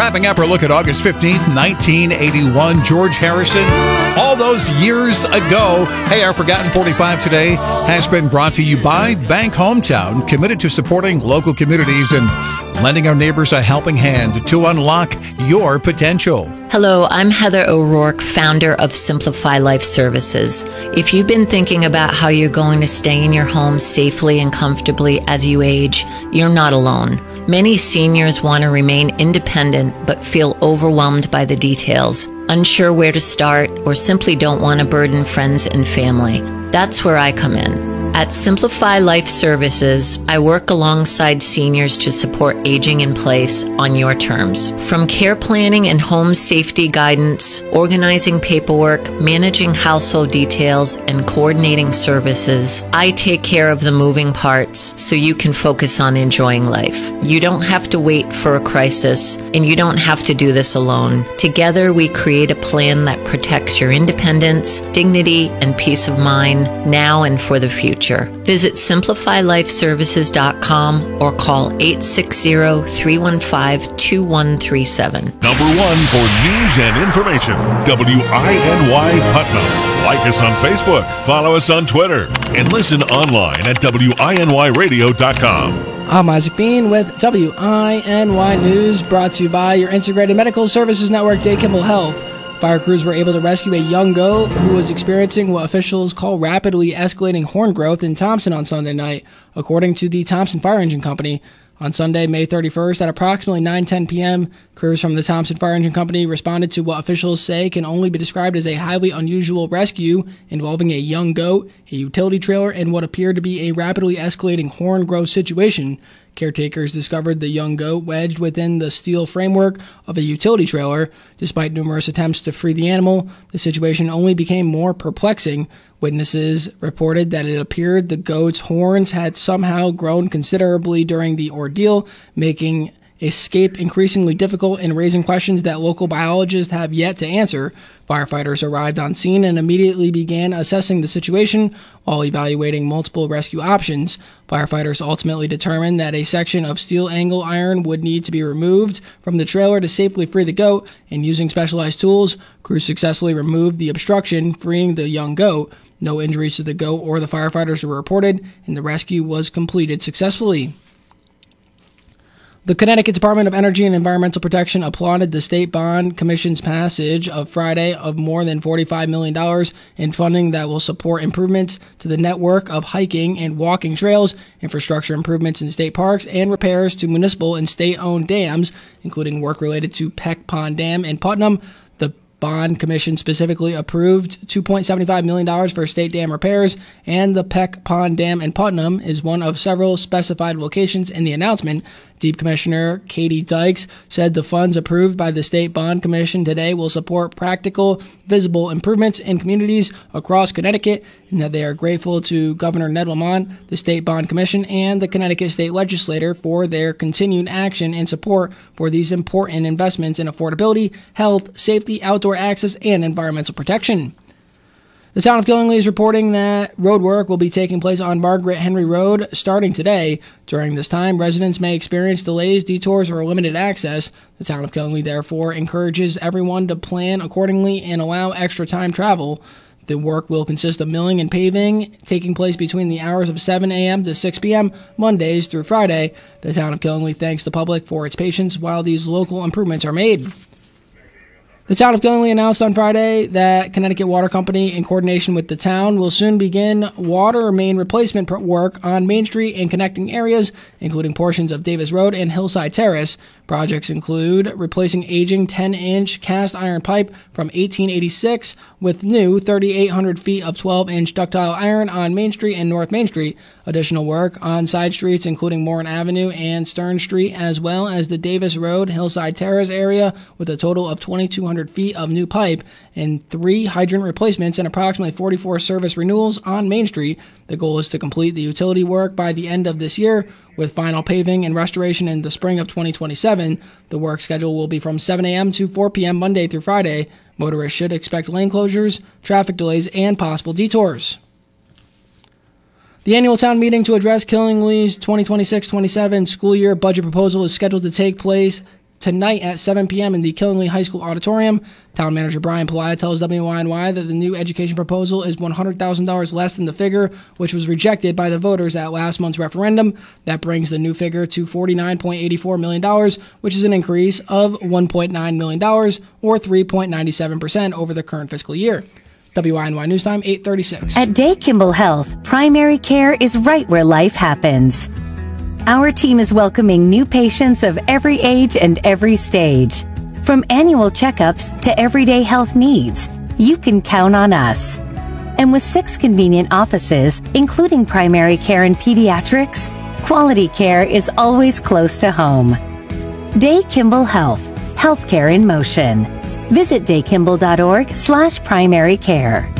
Wrapping up our look at August 15th, 1981, George Harrison. All those years ago. Hey, our Forgotten 45 today has been brought to you by Bank Hometown, committed to supporting local communities and lending our neighbors a helping hand to unlock your potential. Hello, I'm Heather O'Rourke, founder of Simplify Life Services. If you've been thinking about how you're going to stay in your home safely and comfortably as you age, you're not alone. Many seniors want to remain independent but feel overwhelmed by the details, unsure where to start, or simply don't want to burden friends and family. That's where I come in. At Simplify Life Services, I work alongside seniors to support aging in place on your terms. From care planning and home safety guidance, organizing paperwork, managing household details, and coordinating services, I take care of the moving parts so you can focus on enjoying life. You don't have to wait for a crisis, and you don't have to do this alone. Together, we create a plan that protects your independence, dignity, and peace of mind now and for the future. Visit simplifylifeservices.com or call 860-315-2137. Number one for news and information, WINY Putnam. Like us on Facebook, follow us on Twitter, and listen online at WINYradio.com. I'm Isaac Bean with WINY News, brought to you by your Integrated Medical Services Network, Day Kimball Health. Fire crews were able to rescue a young goat who was experiencing what officials call rapidly escalating horn growth in Thompson on Sunday night, according to the Thompson Fire Engine Company. On Sunday, May 31st, at approximately 9:10 p.m., crews from the Thompson Fire Engine Company responded to what officials say can only be described as a highly unusual rescue involving a young goat, a utility trailer, and what appeared to be a rapidly escalating horn growth situation. Caretakers discovered the young goat wedged within the steel framework of a utility trailer. Despite numerous attempts to free the animal, the situation only became more perplexing. Witnesses reported that it appeared the goat's horns had somehow grown considerably during the ordeal, making escape increasingly difficult and raising questions that local biologists have yet to answer. Firefighters arrived on scene and immediately began assessing the situation while evaluating multiple rescue options. Firefighters ultimately determined that a section of steel angle iron would need to be removed from the trailer to safely free the goat, and using specialized tools, crews successfully removed the obstruction, freeing the young goat. No injuries to the goat or the firefighters were reported, and the rescue was completed successfully. The Connecticut Department of Energy and Environmental Protection applauded the State Bond Commission's passage of Friday of more than $45 million in funding that will support improvements to the network of hiking and walking trails, infrastructure improvements in state parks, and repairs to municipal and state-owned dams, including work related to Peck Pond Dam in Putnam. The Bond Commission specifically approved $2.75 million for state dam repairs, and the Peck Pond Dam in Putnam is one of several specified locations in the announcement. Deep Commissioner Katie Dykes said the funds approved by the State Bond Commission today will support practical, visible improvements in communities across Connecticut, and that they are grateful to Governor Ned Lamont, the State Bond Commission, and the Connecticut State Legislature for their continued action and support for these important investments in affordability, health, safety, outdoor access, and environmental protection. The town of Killingly is reporting that road work will be taking place on Margaret Henry Road starting today. During this time, residents may experience delays, detours, or limited access. The town of Killingly, therefore, encourages everyone to plan accordingly and allow extra time travel. The work will consist of milling and paving, taking place between the hours of 7 a.m. to 6 p.m., Mondays through Friday. The town of Killingly thanks the public for its patience while these local improvements are made. The town of Killingly announced on Friday that Connecticut Water Company, in coordination with the town, will soon begin water main replacement work on Main Street and connecting areas, including portions of Davis Road and Hillside Terrace. Projects include replacing aging 10-inch cast iron pipe from 1886 with new 3,800 feet of 12-inch ductile iron on Main Street and North Main Street. Additional work on side streets, including Morin Avenue and Stern Street, as well as the Davis Road, Hillside Terrace area, with a total of 2,200 feet of new pipe and 3 hydrant replacements and approximately 44 service renewals on Main Street. The goal is to complete the utility work by the end of this year, with final paving and restoration in the spring of 2027. The work schedule will be from 7 a.m. to 4 p.m. Monday through Friday. Motorists should expect lane closures, traffic delays, and possible detours. The annual town meeting to address Killingly's 2026-27 school year budget proposal is scheduled to take place tonight at 7 p.m. in the Killingly High School Auditorium. Town Manager Brian Pelayo tells WYNY that the new education proposal is $100,000 less than the figure, which was rejected by the voters at last month's referendum. That brings the new figure to $49.84 million, which is an increase of $1.9 million, or 3.97% over the current fiscal year. WYNY News Time, 8:36. At Day Kimball Health, primary care is right where life happens. Our team is welcoming new patients of every age and every stage. From annual checkups to everyday health needs, you can count on us. And with 6 convenient offices, including primary care and pediatrics, quality care is always close to home. Day Kimball Health, healthcare in motion. Visit daykimball.org/primary care.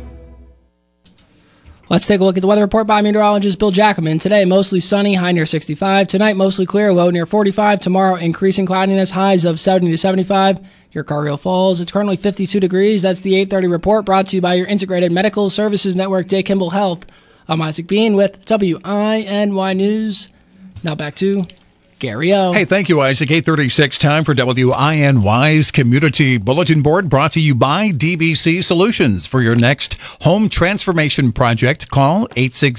Let's take a look at the weather report by meteorologist Bill Jacobman. Today, mostly sunny, high near 65. Tonight, mostly clear, low near 45. Tomorrow, increasing cloudiness, highs of 70 to 75. Your Cargill Falls, it's currently 52 degrees. That's the 8:30 report, brought to you by your Integrated Medical Services Network, Day Kimball Health. I'm Isaac Bean with WINY News. Now back to Gary O. Hey, thank you, Isaac. 8:36, time for WINY's Community Bulletin Board, brought to you by DBC Solutions. For your next home transformation project, call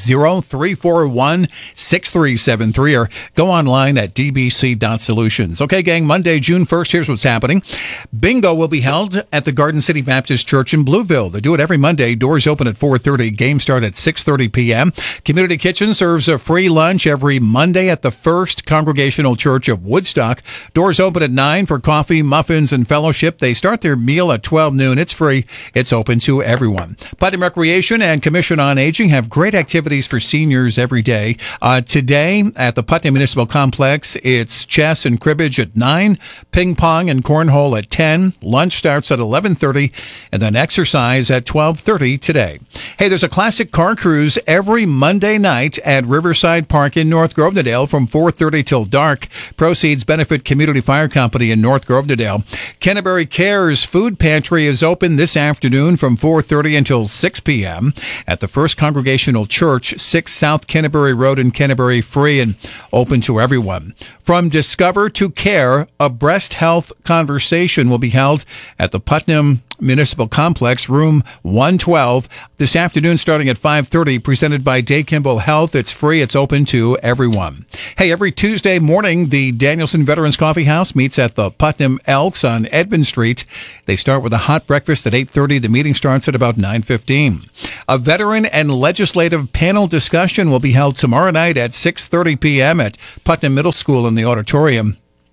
860-341-6373 or go online at dbc.solutions. Okay, gang, Monday, June 1st, here's what's happening. Bingo will be held at the Garden City Baptist Church in Blueville. They do it every Monday. Doors open at 4:30. Games start at 6:30 p.m. Community Kitchen serves a free lunch every Monday at the First Congregational Church of Woodstock. Doors open at 9 for coffee, muffins, and fellowship. They start their meal at 12 noon. It's free. It's open to everyone. Putnam Recreation and Commission on Aging have great activities for seniors every day. Today at the Putnam Municipal Complex, it's chess and cribbage at 9, ping pong and cornhole at 10. Lunch starts at 11:30, and then exercise at 12:30 today. Hey, there's a classic car cruise every Monday night at Riverside Park in North Grovenordale from 4:30 till dark. Proceeds benefit Community Fire Company in North Grovenordale. Canterbury Cares Food Pantry is open this afternoon from 4:30 until 6 p.m. at the First Congregational Church, 6 South Canterbury Road in Canterbury, free and open to everyone. From Discover to Care, a breast health conversation will be held at the Putnam Municipal Complex, room 112, this afternoon starting at 5:30, presented by Day Kimball Health. It's free. It's open to everyone. Hey, every Tuesday morning, the Danielson Veterans Coffee House meets at the Putnam Elks on Edmund Street. They start with a hot breakfast at 8:30. The meeting starts at about 9:15. A veteran and legislative panel discussion will be held tomorrow night at 6:30 p.m. at Putnam Middle School in the auditorium.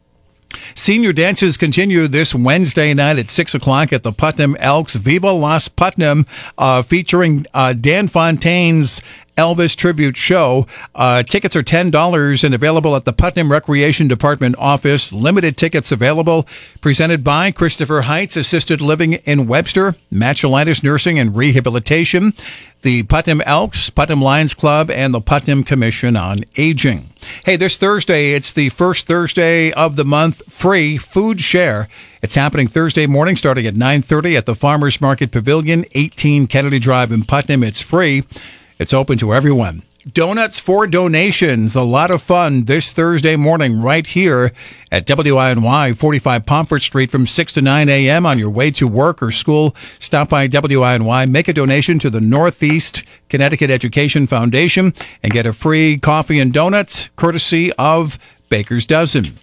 Senior dances continue this Wednesday night at 6 o'clock at the Putnam Elks. Viva Las Putnam, featuring Dan Fontaine's Elvis Tribute Show. Tickets are $10 and available at the Putnam Recreation Department office. Limited tickets available. Presented by Christopher Heights Assisted Living in Webster, Matchelitis Nursing and Rehabilitation, the Putnam Elks, Putnam Lions Club, and the Putnam Commission on Aging. Hey, this Thursday, it's the first Thursday of the month, free food share. It's happening Thursday morning starting at 9:30 at the Farmers Market Pavilion, 18 Kennedy Drive in Putnam. It's free. It's open to everyone. Donuts for donations. A lot of fun this Thursday morning right here at WINY, 45 Pomfret Street from 6 to 9 a.m. on your way to work or school. Stop by WINY, make a donation to the Northeast Connecticut Education Foundation, and get a free coffee and donuts courtesy of Baker's Dozen.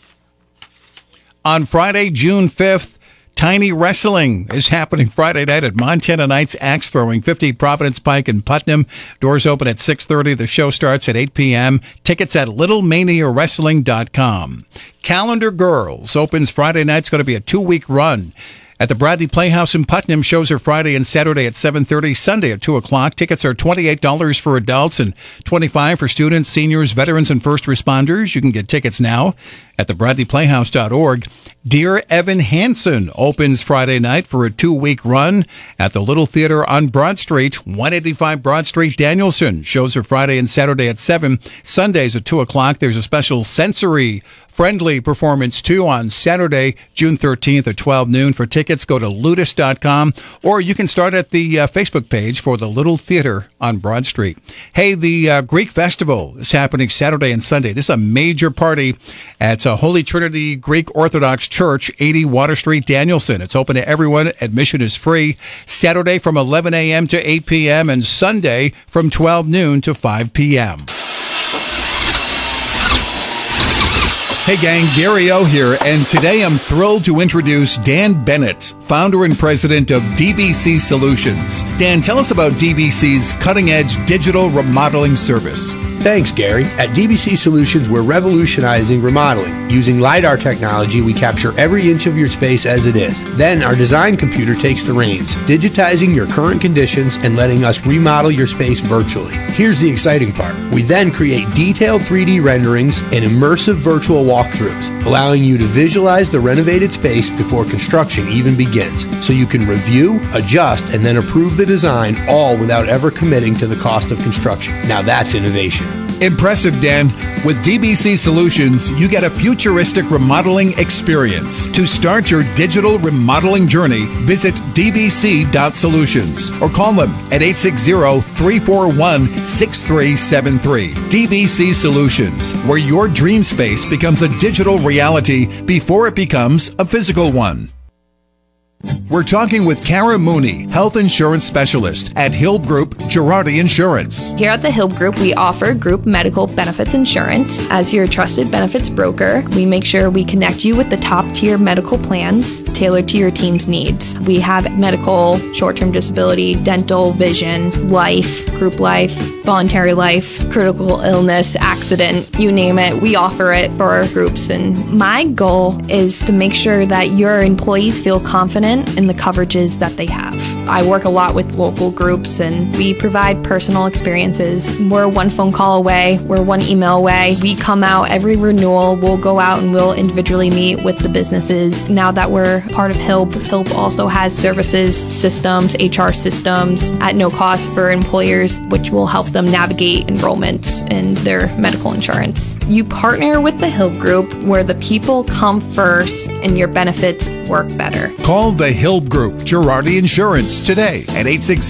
On Friday, June 5th, Tiny Wrestling is happening Friday night at Montana Knights Axe Throwing, 50 Providence Pike in Putnam. Doors open at 6:30. The show starts at 8 p.m. Tickets at LittleManiaWrestling.com. Calendar Girls opens Friday night. It's going to be a 2-week run at the Bradley Playhouse in Putnam. Shows are Friday and Saturday at 7:30, Sunday at 2 o'clock. Tickets are $28 for adults and $25 for students, seniors, veterans, and first responders. You can get tickets now at thebradleyplayhouse.org. Dear Evan Hansen opens Friday night for a 2-week run at the Little Theater on Broad Street, 185 Broad Street, Danielson. Shows are Friday and Saturday at 7, Sundays at 2 o'clock. There's a special sensory Friendly Performance 2 on Saturday, June 13th at 12 noon. For tickets, go to ludus.com, or you can start at the Facebook page for the Little Theater on Broad Street. Hey, the Greek Festival is happening Saturday and Sunday. This is a major party at Holy Trinity Greek Orthodox Church, 80 Water Street, Danielson. It's open to everyone. Admission is free. Saturday from 11 a.m. to 8 p.m. and Sunday from 12 noon to 5 p.m. Hey gang, Gary O here, and today I'm thrilled to introduce Dan Bennett, founder and president of DBC Solutions. Dan, tell us about DBC's cutting-edge digital remodeling service. Thanks, Gary. At DBC Solutions, we're revolutionizing remodeling. Using LiDAR technology, we capture every inch of your space as it is. Then our design computer takes the reins, digitizing your current conditions and letting us remodel your space virtually. Here's the exciting part. We then create detailed 3D renderings and immersive virtual walkthroughs, allowing you to visualize the renovated space before construction even begins, so you can review, adjust, and then approve the design, all without ever committing to the cost of construction. Now that's innovation. Impressive, Dan. With DBC Solutions, you get a futuristic remodeling experience. To start your digital remodeling journey, visit dbc.solutions or call them at 860-341-6373. DBC Solutions, where your dream space becomes a digital reality before it becomes a physical one. We're talking with Kara Mooney, health insurance specialist at Hill Group Girardi Insurance. Here at the Hill Group, we offer group medical benefits insurance. As your trusted benefits broker, we make sure we connect you with the top-tier medical plans tailored to your team's needs. We have medical, short-term disability, dental, vision, life, group life, voluntary life, critical illness, accident, you name it. We offer it for our groups. And my goal is to make sure that your employees feel confident in the coverages that they have. I work a lot with local groups and we provide personal experiences. We're one phone call away. We're one email away. We come out every renewal. We'll go out and we'll individually meet with the businesses. Now that we're part of HILP, HILP also has services, systems, HR systems at no cost for employers, which will help them navigate enrollments in their medical insurance. You partner with the HILP Group where the people come first and your benefits work better. Call the Hill Group Girardi Insurance today at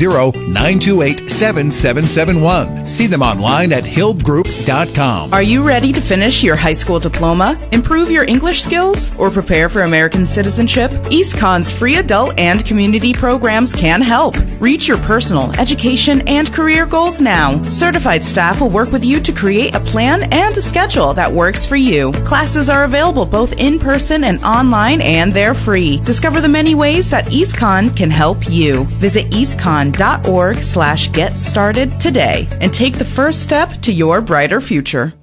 860-928-7771. See them online at hillgroup.com. Are you ready to finish your high school diploma, improve your English skills, or prepare for American citizenship? EastCon's free adult and community programs can help. Reach your personal, education, and career goals now. Certified staff will work with you to create a plan and a schedule that works for you. Classes are available both in person and online, and they're free. Discover the many ways that EastCon can help you. Visit eastcon.org/get started today and take the first step to your brighter future.